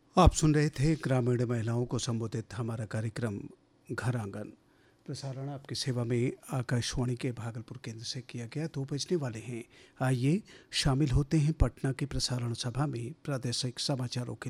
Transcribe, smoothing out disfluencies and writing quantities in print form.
आप सुन रहे थे ग्रामीण महिलाओं को संबोधित हमारा कार्यक्रम घर आंगन। प्रसारण आपकी सेवा में आकाशवाणी के भागलपुर केंद्र से किया गया। 2 बजने वाले हैं। आइए शामिल होते हैं पटना की प्रसारण सभा में प्रादेशिक समाचारों के